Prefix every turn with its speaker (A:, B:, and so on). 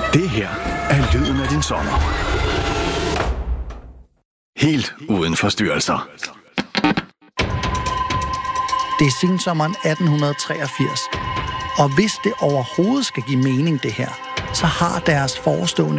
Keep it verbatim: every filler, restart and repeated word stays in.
A: Det her er lyden af din sommer. Helt uden forstyrrelser.
B: Det er sensommeren atten treogfirs, og hvis det overhovedet skal give mening det her, så har deres forestående